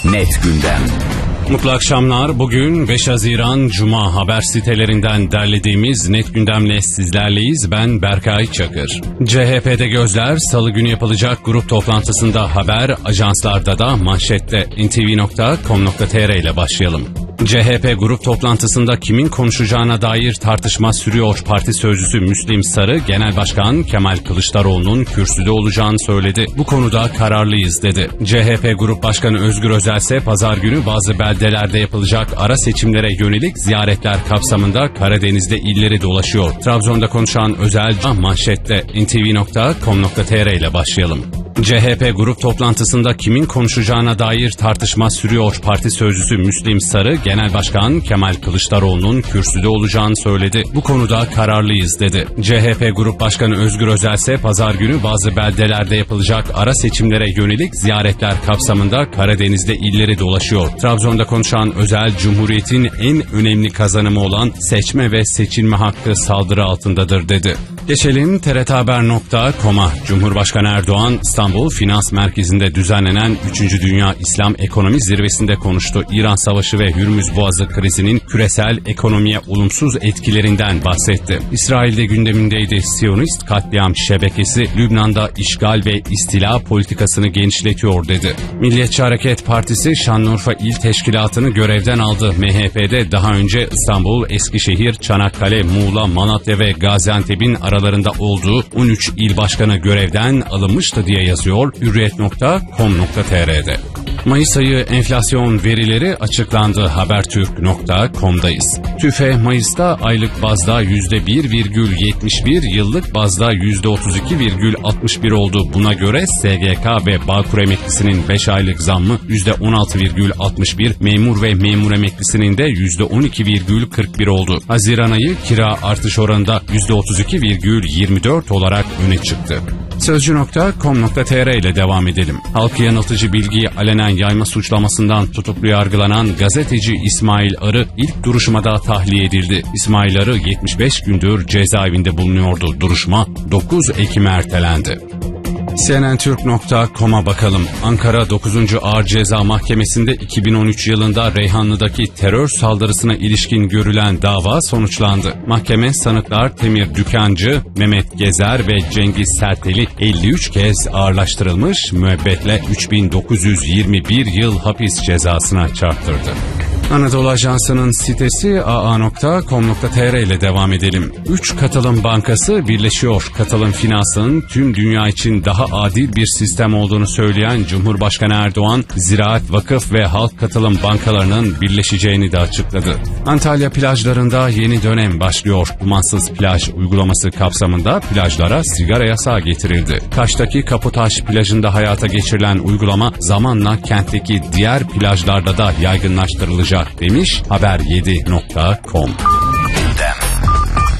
Net Gündem. Mutlu akşamlar. Bugün 5 Haziran Cuma, haber sitelerinden derlediğimiz Net Gündem'le sizlerleyiz. Ben Berkay Çakır. CHP'de gözler Salı günü yapılacak grup toplantısında haber, ajanslarda da manşette. ntv.com.tr ile başlayalım. CHP grup toplantısında kimin konuşacağına dair tartışma sürüyor. Parti sözcüsü Müslim Sarı, Genel Başkan Kemal Kılıçdaroğlu'nun kürsüde olacağını söyledi. Bu konuda kararlıyız dedi. CHP Grup Başkanı Özgür Özel ise pazar günü bazı beldelerde yapılacak ara seçimlere yönelik ziyaretler kapsamında Karadeniz'de illeri dolaşıyor. Trabzon'da konuşan Özel manşette. ntv.com.tr ile başlayalım. CHP grup toplantısında kimin konuşacağına dair tartışma sürüyor. Parti sözcüsü Müslim Sarı, Genel Başkan Kemal Kılıçdaroğlu'nun kürsüde olacağını söyledi. Bu konuda kararlıyız dedi. CHP Grup Başkanı Özgür Özel ise pazar günü bazı beldelerde yapılacak ara seçimlere yönelik ziyaretler kapsamında Karadeniz'de illeri dolaşıyor. Trabzon'da konuşan Özel, Cumhuriyet'in en önemli kazanımı olan seçme ve seçilme hakkı saldırı altındadır dedi. Geçelim TRThaber.com'a. Cumhurbaşkanı Erdoğan, İstanbul Finans Merkezi'nde düzenlenen 3. Dünya İslam Ekonomi Zirvesi'nde konuştu. İran Savaşı ve Hürmüz Boğazı krizinin küresel ekonomiye olumsuz etkilerinden bahsetti. İsrail'de gündemindeydi. Siyonist katliam şebekesi Lübnan'da işgal ve istila politikasını genişletiyor dedi. Milliyetçi Hareket Partisi Şanlıurfa İl Teşkilatı'nı görevden aldı. MHP'de daha önce İstanbul, Eskişehir, Çanakkale, Muğla, Malatya ve Gaziantep'in aralarında olduğu 13 il başkanı görevden alınmıştı diye yazıyor hürriyet.com.tr'de. Mayıs ayı enflasyon verileri açıklandı. Habertürk.com'dayız. TÜFE Mayıs'ta aylık bazda %1,71, yıllık bazda %32,61 oldu. Buna göre SGK ve Bağkur emeklisinin 5 aylık zammı %16,61, memur ve memur emeklisinin de %12,41 oldu. Haziran ayı kira artış oranında %32,24 olarak öne çıktı. Sözcü.com.tr ile devam edelim. Halkı yanıltıcı bilgiyi alenen yayma suçlamasından tutuklu yargılanan gazeteci İsmail Arı ilk duruşmada tahliye edildi. İsmail Arı 75 gündür cezaevinde bulunuyordu. Duruşma 9 Ekim'e ertelendi. CNNTürk.com'a bakalım. Ankara 9. Ağır Ceza Mahkemesi'nde 2013 yılında Reyhanlı'daki terör saldırısına ilişkin görülen dava sonuçlandı. Mahkeme sanıklar Temir Dükancı, Mehmet Gezer ve Cengiz Sertel'i 53 kez ağırlaştırılmış müebbetle 3921 yıl hapis cezasına çarptırdı. Anadolu Ajansı'nın sitesi aa.com.tr ile devam edelim. 3 katılım bankası birleşiyor. Katılım finansının tüm dünya için daha adil bir sistem olduğunu söyleyen Cumhurbaşkanı Erdoğan, ziraat, vakıf ve halk katılım bankalarının birleşeceğini de açıkladı. Antalya plajlarında yeni dönem başlıyor. Dumansız plaj uygulaması kapsamında plajlara sigara yasağı getirildi. Kaş'taki Kaputaş plajında hayata geçirilen uygulama zamanla kentteki diğer plajlarda da yaygınlaştırılacak demiş Haber7.com.